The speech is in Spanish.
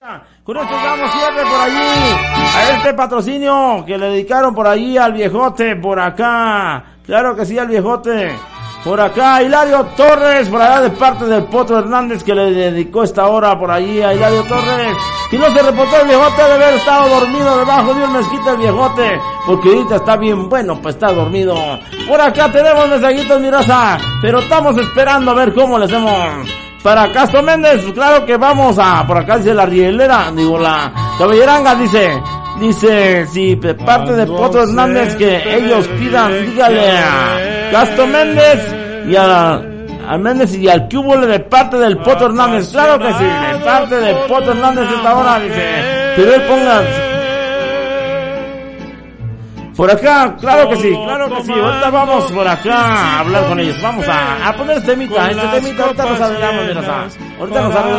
Con esto damos cierre por allí a este patrocinio que le dedicaron por allí al viejote por acá. Claro que sí, al viejote. Por acá, Hilario Torres, por allá de parte del Potro Hernández, que le dedicó esta hora por allí a Hilario Torres. Si no se reportó el viejote, debe haber estado dormido debajo de un mezquite el viejote, porque ahorita está bien bueno, pues está dormido. Por acá tenemos mensajitos, mi raza, pero estamos esperando a ver cómo le hacemos. Para Castro Méndez, claro que vamos a, por acá dice la rielera, digo la caballeranga, dice, si de parte de Potro Hernández que ellos pidan, dígale a Castro Méndez y a Méndez y al Cúbole de parte del Potro Hernández, claro que sí, de parte de Potro Hernández esta hora, dice, pero él ponga por acá, claro que sí, ahorita vamos por acá a hablar con ellos, vamos a poner este temita, ahorita nos arreglamos, mira, ahorita nos arreglamos.